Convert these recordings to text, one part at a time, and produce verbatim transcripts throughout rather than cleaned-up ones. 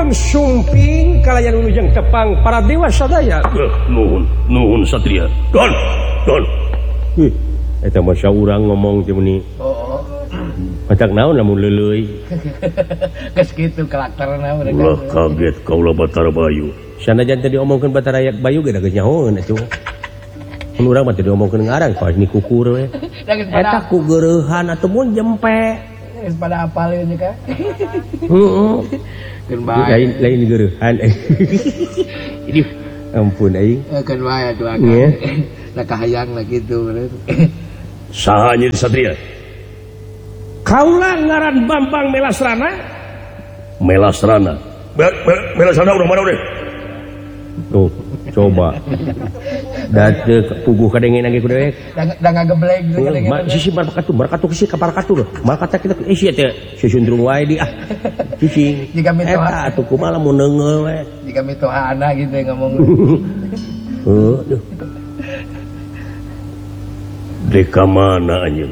Nuhun sumping kalayan ulujeng tepang para dewa sadaya. Uh, nuhun, nuhun satria. Don, don. Ih, eta mah urang ngomong teh meni. Oh. Macak naon lamun leuleuy. Geus kitu karakterna mereka. Ulah kaget kaula Batara Bayu. Sanajan teh diomongkeun Batara Bayu ge da geus nyahoeun atuh. Mun urang mah teh diomongkeun ngarang pas ni kukur we. Eta ku geureuhan atuh mun jempe. Geus pada apal ieu nya ka. Heeh. Keun bae. Lain lain geureuhan. Ini ampun aing. Keun bae atuh akang. Da kahayang lah kitu. Saha nya satria? Kaula ngaran Bambang Melasrana. Melasrana. Melasrana urang mana urang? Tuh, coba. Date puguh kadengen lagi ku dewek. Da ngagebleng gitu kadengen. Ma sisi barakatu, barakatu sisi ka barakatu. Barakata kita eh sia teh susundrung wae di ah. Sisi. Jika mitoha atuh kumaha mun neungeul we. Jika mitohana gitu ngomong. Heuh. Deka mana anjeun?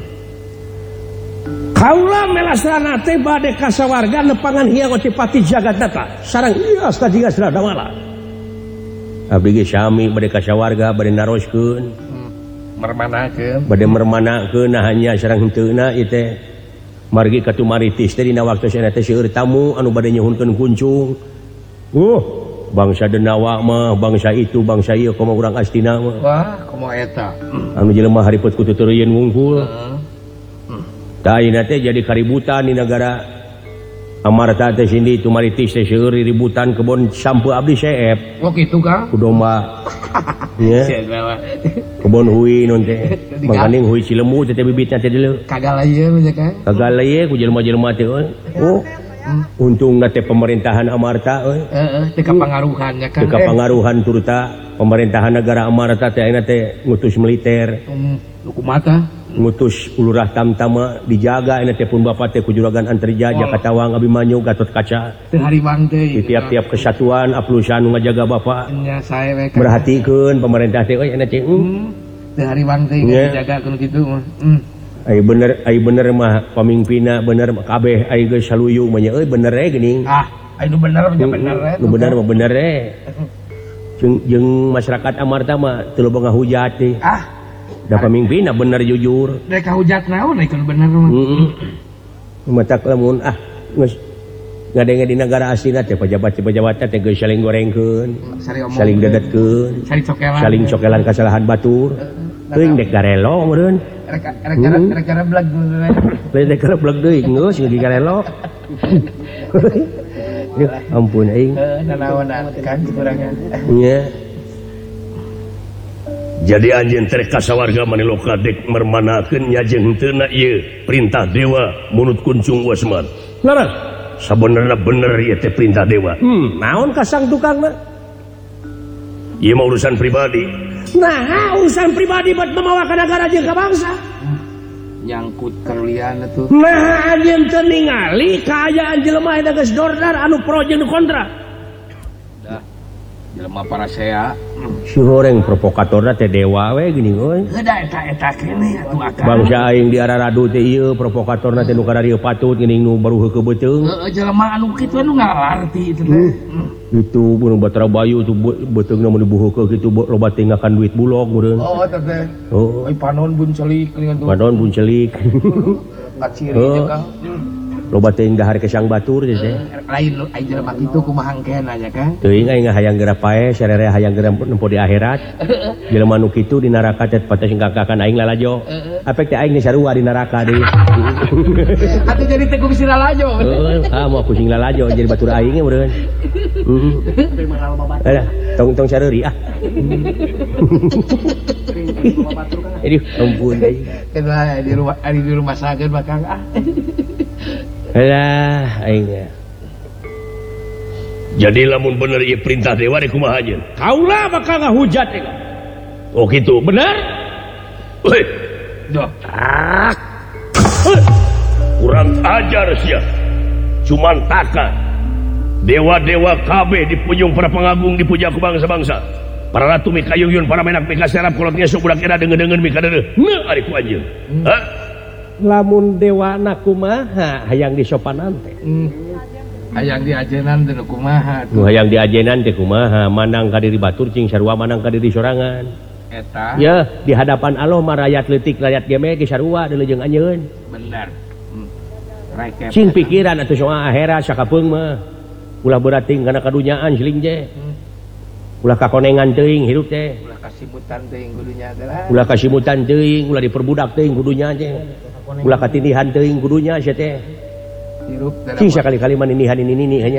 Kaula Melasrana teh bade ka sawarga nepangan hiang Otipati Jagadata sareng ias ka jiga Sra Dawala. Abdi ge sami bade ka sawarga bade naroskeun. Hmm. Mermanakeun. Bade mermanakeun nah hanya sareng heuteuna ieu teh margi ka tumaritis teh dina waktu cenah teh seueur tamu anu bade nyuhunkeun kuncung. Uh, bangsa Denawa mah bangsa itu bangsa ieu komo urang Astina mah. Wah, komo eta. Anu jelema hariput kututurieun wungkul. Heeh. Da ayeuna teh jadi kaributan di negara Amarta teh sindi tumaritis teh seueur ributan kebon sampeu abdi seep. Oh kitu Kang. Ku domba. Nya. Kebon hui non teh. Mangkaning hui Cilembu teh bibitna teh dieu. Kagalayeun nya Kang. Kagalaye ku jelema-jelema teh euy. Oh. Untungna teh pemerintahan Amarta euy. Heeh, teh kapangaruhan nya Kang. Teh kapangaruhan turta pemerintahan negara Amarta teh ayeuna teh ngutus militer. Hmm, kumaha ngutus ulurah tamtama dijaga ini teh pun bapak teh ku juragan Antarja Jakatawang Abimanyu Gatot Kaca teu hariwang teh di tiap-tiap kesatuan aplusan nu ngajaga bapak nya sae we merhatikeun pemerintah teh euy cenah teh teu hariwang teh ngajaga kudu kitu mah ai bener ai bener mah pamimpinna bener kabeh ai geus saluyu mah nya euy bener we geuning ah ai nu bener mah bener we nu bener mah bener we jeung jeung masyarakat Amarta mah teu loba ngahujat teh ah da pamimpinna bener jujur. Dek hujat naon ai kun bener mah. Heeh. Matak lamun ah geus ngadenge di negara asina teh pejabat-pejabat teh geus saling gorengkeun, saling dadetkeun, saling cokelan, saling cokelan kasalahan batur. Teuing dek garelo meureun. Rek rek cara rek cara blag we. Dek cara blag deui geus geus garelo. Ya ampun aing. Heeh, nanaon kan kurangan. Nya. Jadi anjeun teh kasawarga maniloka dek mermanakeun nya jeung heuteuna ieu perintah dewa munut kuncung wasman. Laras sabenerna bener ieu teh perintah dewa. Hmm, naon kasang tukangna? Ieu mah urusan pribadi. Nah, urusan pribadi buat memawa ka negara jeung ka bangsa. Nyangkut karulian atuh. Nah, anjeun teu ningali kaayaan jelema eta geus dordar anu pro jeung kontra. Dah. Jelema parasea. Si goreng provokatorna teh dewa we geuning euy. Heuda eta-eta kene atuh akang. Bangsa aing di araradu teh ieu provokatorna teh nu kadarieu patut geuning nu baru heukeut beuteung. Heeh, jelema anu kitu anu ngalarti itu teh. Itu mun Batara Bayu tuh beuteungna mun dibuheukeun kitu loba teh ngakan duit bulog meureun. Oh, eta teh. Oh, Ai panon buncelik geuning atuh. panon buncelik. Kaciri jeung Kang. Loba teh dahar ke sang batur teh. Lain ai jelema kitu kumaha engkeun nya Kang. Teuing aing hayang geura pae sarere hayang geura nempo di akhirat. Jelema nu kitu di neraka teh pates ngkakakan aing lalajo. Apek teh aing geus sarua di neraka deui. Atuh jadi teh ku bisi lalajo. Heuh, ah moal pusing lalajo jadi batur aing ge meureun. Heeh. Alah, tong tong sareuri ah. Aduh, ampun deui. Kan di rumah di rumah sakeun bakang ah. Alah, aing. Jadi lamun bener ieu perintah dewa deh kumaha anjeun? Kaula bakal ngahujat teh. Oh kitu, bener? Weh. Duh. Kurang ajar sia. Cuman taka. Dewa-dewa kabeh dipunjung para pengagung dipuja ku bangsa-bangsa. Para ratu mikayuyun, para menak mikaserap kolot ngesuk budak era deungeun-deungeun mikadeureuh. Heuh ari ku anjeun. Hah? Lamun dewana kumaha hayang disopanan teh. hayang diajenan teh kumaha nu hayang diajenan teh kumaha manang ka diri batur cing sarua manang ka diri sorangan eta ya di hadapan Allah mah rakyat leutik rakyat gemeh ge sarua deuleu jeung anjeun bener hmm. Rekep cing pikiran atuh soal akhirat sakapeung mah ulah berating kana kadunyaan siling je hmm. ulah kakonengan teuing hirup teh ulah kasimutan teuing kudunya teh ulah kasimutan teuing ulah diperbudak teuing kudunya teh ulah katindihan teuing kudunya sia teh hirup teh cing sakali-kali mah ninihan ini ini hanya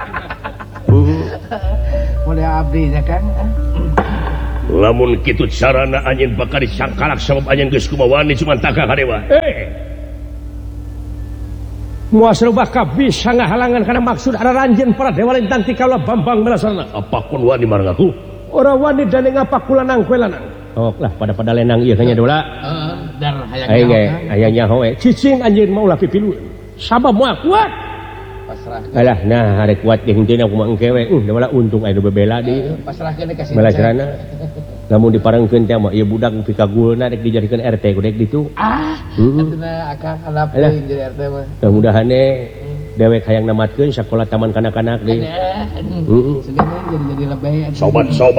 mulai abdi nya Kang lamun kitu carana anjeun bakal disangkalak sabab anjeun geus kumaha wani cuman taka kadewa eh moal serubah kabis ngahalangan kana maksud araranjeun para dewa lintang ti kaula Bambang Melasarna apapun wani marang aku ora wani dane ngapakulanang kue lanang oh lah pada-pada lenang ieu kanya dola heeh dar hayang aya ge aya nyaho we cicing anjeun mah ulah pipilu sabab moal kuat pasrahkeun alah nah arek kuat ge henteu kumaha engke we uh da untung aya nu bebela di pasrahkeun ka Sinten Melasarna lamun diparengkeun teh mah ieu budak pikagulna rek dijadikeun R T ku dek ditu ah heeh atuh akang halap teuing jadi R T mah mudah-mudahan dewek hayang namatkeun sakola taman kanak-kanak deui heeh jadi jadi lebih sobat-sobat